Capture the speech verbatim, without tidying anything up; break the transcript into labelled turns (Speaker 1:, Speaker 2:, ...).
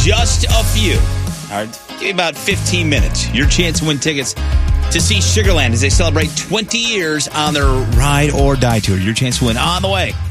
Speaker 1: Just a few. All right, give me about fifteen minutes. Your chance to win tickets to see Sugarland as they celebrate twenty years on their Ride or Die Tour. Your chance to win on the way.